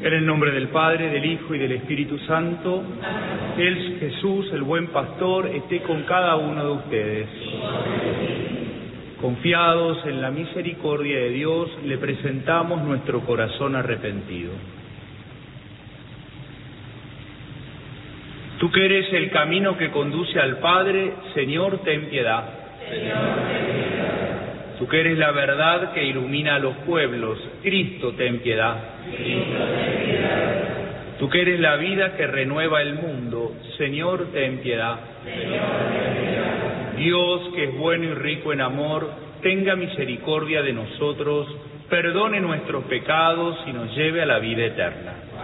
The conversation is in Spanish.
En el nombre del Padre, del Hijo y del Espíritu Santo, el Jesús, el buen pastor, esté con cada uno de ustedes. Confiados en la misericordia de Dios, le presentamos nuestro corazón arrepentido. Tú que eres el camino que conduce al Padre, Señor, ten piedad. Tú que eres la verdad que ilumina a los pueblos, Cristo, ten piedad. Tú que eres la vida que renueva el mundo, Señor, ten piedad. Dios, que es bueno y rico en amor, tenga misericordia de nosotros, perdone nuestros pecados y nos lleve a la vida eterna.